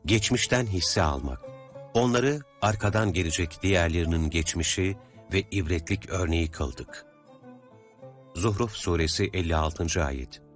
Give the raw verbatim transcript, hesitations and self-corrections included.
geçmişten hisse almak. Onları arkadan gelecek diğerlerinin geçmişi ve ibretlik örneği kıldık. Zuhruf Suresi elli altıncı. Ayet.